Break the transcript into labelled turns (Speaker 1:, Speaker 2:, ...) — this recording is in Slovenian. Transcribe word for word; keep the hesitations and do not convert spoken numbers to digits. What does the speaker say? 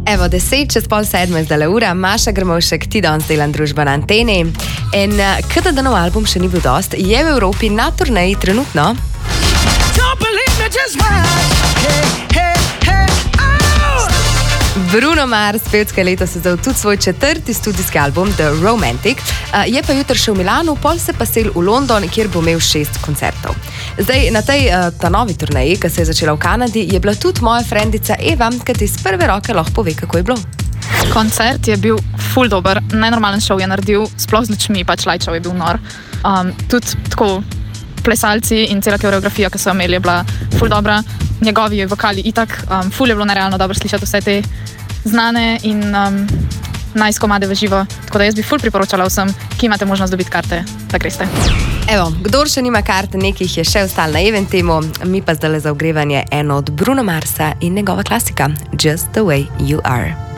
Speaker 1: Evo, deset čez pol sedme zdaj ura, Maša Grmovšek, ti danes delam družba na Anteni. In kada da nov album še ni bil dost, je v Evropi na turneji trenutno. Bruno Mars, pevska letos izdal tudi svoj četrti studijski album The Romantic, je pa jutri še v Milanu, pol se pa sel v London, kjer bo imel šest koncertov. Zdaj, na tej ta novi turneji, ki se je začela v Kanadi, je bila tudi moja frendica Eva, ki ti iz prve roke lahko pove, kako je bilo.
Speaker 2: Koncert je bil ful dober, nenormalen šov je naredil, sploh z lučmi, pač light show je bil nor. Um, tudi tako plesalci in cela koreografija, ki so imeli, je bila ful dobra. Njegovi vokali itak, um, ful je bilo nerealno dobro slišati vse te znane in um, nice komade v živo. Tako da jaz bi ful priporočala vsem, ki imate možnost dobiti karte, da greste.
Speaker 1: Evo, kdor še nima karte, nekih je še ostal na Eventemu, mi pa zdaj za ogrevanje eno od Bruno Marsa in njegova klasika Just the way you are.